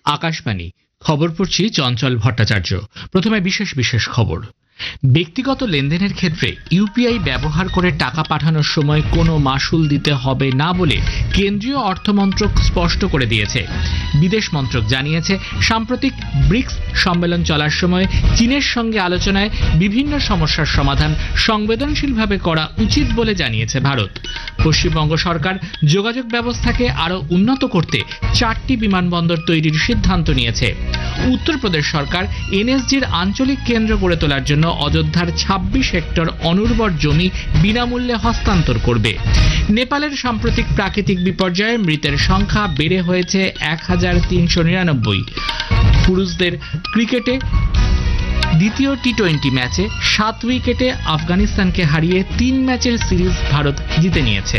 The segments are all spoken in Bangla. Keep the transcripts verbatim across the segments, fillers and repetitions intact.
আকাশবাণী খবর পড়ছি চঞ্চল ভট্টাচার্য। প্রথমে বিশেষ বিশেষ খবর। ব্যক্তিগত লেনদেনের ক্ষেত্রে ইউপিআই ব্যবহার করে টাকা পাঠানোর সময় কোনো মাশুল দিতে হবে না বলে কেন্দ্রীয় অর্থমন্ত্রক স্পষ্ট করে দিয়েছে। বিদেশ মন্ত্রক জানিয়েছে, সাম্প্রতিক ব্রিক্স সম্মেলন চলার সময় চীনের সঙ্গে আলোচনায় বিভিন্ন সমস্যার সমাধান সংবেদনশীলভাবে করা উচিত বলে জানিয়েছে ভারত। পশ্চিমবঙ্গ সরকার যোগাযোগ ব্যবস্থাকে আরও উন্নত করতে চারটি বিমানবন্দর তৈরির সিদ্ধান্ত নিয়েছে। উত্তরপ্রদেশ সরকার এনএসজির আঞ্চলিক কেন্দ্র গড়ে তোলার জন্য অযোধ্যার ছাব্বিশ হেক্টর অনুর্বর জমি বিনামূল্যে হস্তান্তর করবে। নেপালের সাম্প্রতিক প্রাকৃতিক বিপর্যয়ে মৃতের সংখ্যা বেড়ে হয়েছে এক হাজার তিনশো নিরানব্বই। পুরুষদের ক্রিকেটে দ্বিতীয় টি টোয়েন্টি ম্যাচে সাত উইকেটে আফগানিস্তানকে হারিয়ে তিন ম্যাচের সিরিজ ভারত জিতে নিয়েছে।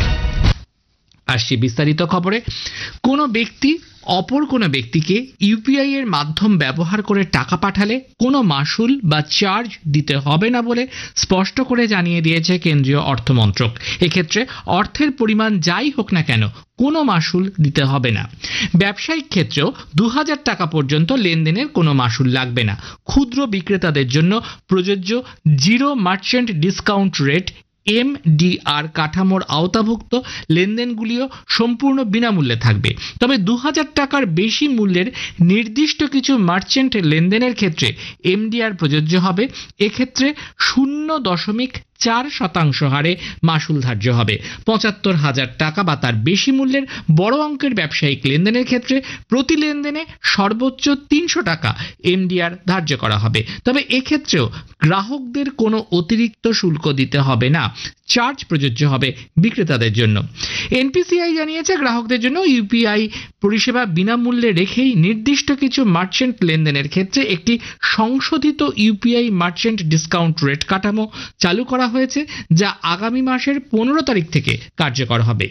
আসছি বিস্তারিত খবরে। কোনো ব্যক্তি অপর কোনো ব্যক্তিকে ইউপিআই এর মাধ্যম ব্যবহার করে টাকা পাঠালে কোনো মাশুল বা চার্জ দিতে হবে না বলে স্পষ্ট করে জানিয়ে দিয়েছে কেন্দ্রীয় অর্থমন্ত্রক। এক্ষেত্রে অর্থের পরিমাণ যাই হোক না কেন কোনো মাশুল দিতে হবে না। ব্যবসায়িক ক্ষেত্রেও দু হাজার টাকা পর্যন্ত লেনদেনের কোনো মাশুল লাগবে না। ক্ষুদ্র বিক্রেতাদের জন্য প্রযোজ্য zero merchant discount rate MDR কাঠামোর আওতাভুক্ত লেনদেনগুলিও সম্পূর্ণ বিনামূল্যে থাকবে। তবে দু হাজার টাকার বেশি মূল্যের নির্দিষ্ট কিছু মার্চেন্ট লেনদেনের ক্ষেত্রে এমডিআর প্রযোজ্য হবে। এক্ষেত্রে শূন্য দশমিক চার শতাংশ হারে মাশুল ধার্য হবে। পঁচাত্তর হাজার টাকা বা তার বেশি মূল্যের বড় অঙ্কের ব্যবসায়িক লেনদেনের ক্ষেত্রে প্রতি লেনদেনে সর্বোচ্চ তিনশো টাকা এমডিআর ধার্য করা হবে। তবে এক্ষেত্রেও গ্রাহকদের কোনো অতিরিক্ত শুল্ক দিতে হবে না। চার্জ প্রযোজ্য হবে বিক্রেতাদের জন্য। এনপিসিআই জানিয়েছে, গ্রাহকদের জন্য ইউপিআই পরিষেবা বিনামূল্যে রেখেই নির্দিষ্ট কিছু মার্চেন্ট লেনদেনের ক্ষেত্রে একটি সংশোধিত ইউপিআই মার্চেন্ট ডিসকাউন্ট রেট কাঠামো চালু করা হয়েছে, যা আগামী মাসের পনেরো তারিখ থেকে কার্যকর হবে।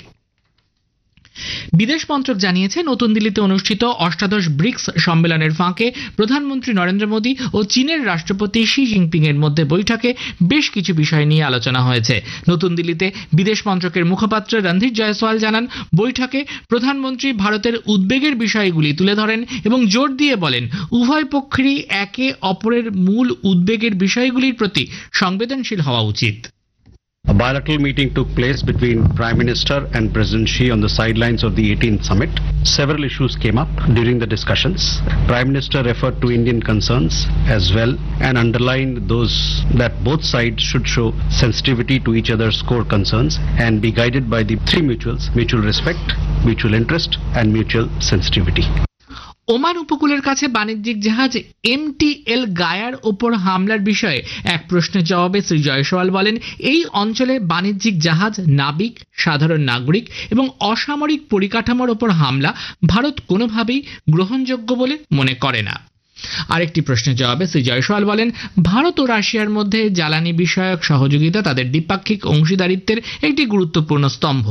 বিদেশ মন্ত্রক জানিয়েছে, নতুন দিল্লিতে অনুষ্ঠিত অষ্টাদশ ব্রিক্স সম্মেলনের ফাঁকে প্রধানমন্ত্রী নরেন্দ্র মোদী ও চীনের রাষ্ট্রপতি শি জিনপিং এর মধ্যে বৈঠকে বেশ কিছু বিষয় নিয়ে আলোচনা হয়েছে। নতুন দিল্লিতে বিদেশ মন্ত্রকের মুখপাত্র রণধীর জয়সওয়াল জানান, বৈঠকে প্রধানমন্ত্রী ভারতের উদ্বেগের বিষয়গুলি তুলে ধরেন এবং জোর দিয়ে বলেন, উভয় পক্ষেরই একে অপরের মূল উদ্বেগের বিষয়গুলির প্রতি সংবেদনশীল হওয়া উচিত। A bilateral meeting took place between Prime Minister and President Xi on the sidelines of the eighteenth summit. Several issues came up during the discussions. Prime Minister referred to Indian concerns as well and underlined those that both sides should show sensitivity to each other's core concerns and be guided by the three mutuals: mutual respect, mutual interest and mutual sensitivity. Oman উপকূলের কাছে বাণিজ্যিক জাহাজ এমটিএল গায়ার ওপর হামলার বিষয়ে এক প্রশ্নের জবাবে শ্রী জয়সওয়াল বলেন, এই অঞ্চলে বাণিজ্যিক জাহাজ, নাবিক, সাধারণ নাগরিক এবং অসামরিক পরিকাঠামোর ওপর হামলা ভারত কোনোভাবেই গ্রহণযোগ্য বলে মনে করে না। আরেকটি প্রশ্নের জবাবে শ্রী জয়সওয়াল বলেন, ভারত ও রাশিয়ার মধ্যে জ্বালানি বিষয়ক সহযোগিতা তাদের দ্বিপাক্ষিক অংশীদারিত্বের একটি গুরুত্বপূর্ণ স্তম্ভ।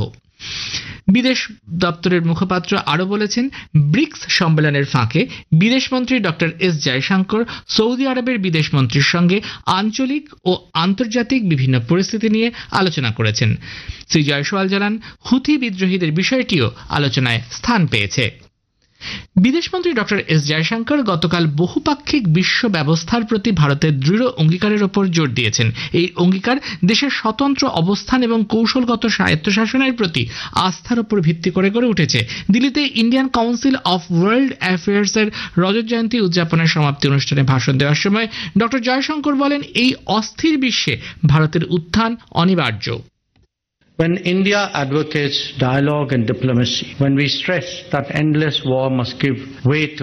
বিদেশ দপ্তরের মুখপাত্র আরও বলেছেন, ব্রিক্স সম্মেলনের ফাঁকে বিদেশমন্ত্রী ডক্টর এস জয়শঙ্কর সৌদি আরবের বিদেশমন্ত্রীর সঙ্গে আঞ্চলিক ও আন্তর্জাতিক বিভিন্ন পরিস্থিতি নিয়ে আলোচনা করেছেন। শ্রী জয়সওয়াল জানান, হুথি বিদ্রোহীদের বিষয়টিও আলোচনায় স্থান পেয়েছে। বিদেশমন্ত্রী ডক্টর এস জয়শঙ্কর গতকাল বহুপাক্ষিক বিশ্ব ব্যবস্থার প্রতি ভারতের দৃঢ় অঙ্গীকারের ওপর জোর দিয়েছেন। এই অঙ্গীকার দেশের স্বতন্ত্র অবস্থান এবং কৌশলগত স্বায়ত্তশাসনের প্রতি আস্থার ওপর ভিত্তি করে গড়ে উঠেছে। দিল্লিতে Indian council of world affairs এর রজত জয়ন্তী উদযাপনের সমাপ্তি অনুষ্ঠানে ভাষণ দেওয়ার সময় ডক্টর জয়শঙ্কর বলেন, এই অস্থির বিশ্বে ভারতের উত্থান অনিবার্য। When India advocates dialogue and diplomacy, when we stress that endless war must give way to